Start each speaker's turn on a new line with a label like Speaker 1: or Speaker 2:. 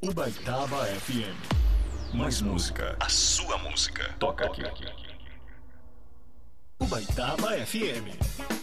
Speaker 1: Ubaitaba FM. Mais música, a sua música. Toca aqui. Ubaitaba FM.